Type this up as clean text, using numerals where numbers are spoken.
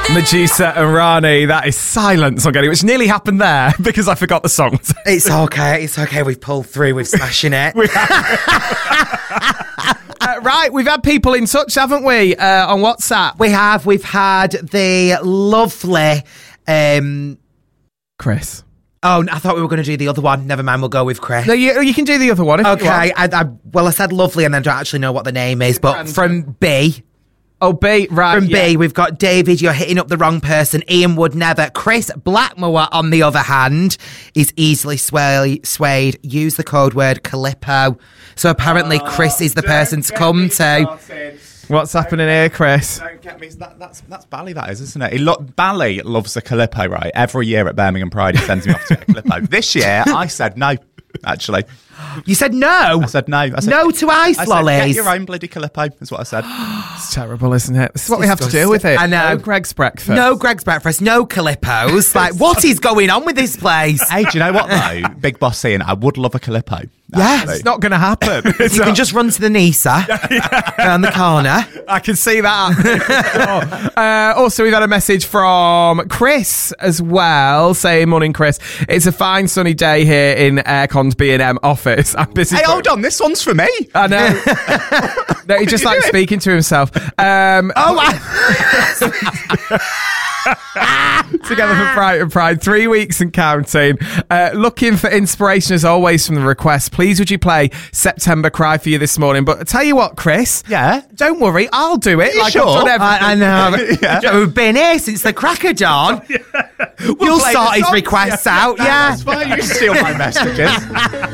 Medusa and Rani, that is silence I'm getting, which nearly happened there because I forgot the songs. It's okay. We've pulled through. We're smashing it. Right, we've had people in touch, haven't we, on WhatsApp? We have. We've had the lovely... Chris. Oh, I thought we were going to do the other one. Never mind, we'll go with Chris. No, you can do the other one if you Okay, want. I said lovely and then don't actually know what the name is, but from B... Oh, B, right. From B, we've got David, you're hitting up the wrong person. Ian would never. Chris Blackmore, on the other hand, is easily swayed. Use the code word Calippo. So apparently Chris is the person to come to. What's happening here, Chris? Don't get me. That's Bally, that is, isn't it? Bally loves a Calippo, right? Every year at Birmingham Pride, he sends me off to get a Calippo. This year, I said no, actually. You said no? I said no. I said, no to ice lollies. Get your own bloody Calippo, is what I said. It's terrible, isn't it? This is what we have to deal with it. I know. No Greg's breakfast. No Greg's breakfast, no Calippos. Like, what is going on with this place? Hey, do you know what, though? Big Boss Ian, I would love a Calippo. Yes. Actually. It's not going to happen. You can just run to the Nisa around the corner. I can see that. Also, we've had a message from Chris as well, saying, morning, Chris. It's a fine sunny day here in Aircon's B&M office. I'm busy. Hey, hold on. This one's for me. I know. No, he just likes speaking to himself. Together for Brighton Pride, 3 weeks and counting. Looking for inspiration as always from the request. Please would you play September Cry for you this morning? But I tell you what, Chris. Yeah. Don't worry, I'll do it. Sure? I've done everything. I know. Yeah. We've been here since the crack of dawn. You'll sort his requests out. Yeah. That's fine. You steal my messages.